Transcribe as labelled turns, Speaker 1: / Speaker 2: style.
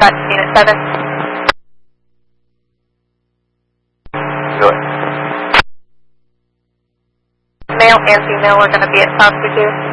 Speaker 1: dispatch unit 7.
Speaker 2: Go ahead.
Speaker 1: Male and female are going to be at 522.